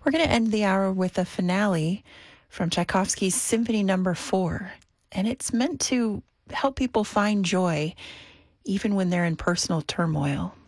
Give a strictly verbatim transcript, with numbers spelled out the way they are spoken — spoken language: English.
We're going to end the hour with a finale from Tchaikovsky's Symphony Number Four, and it's meant to help people find joy even when they're in personal turmoil.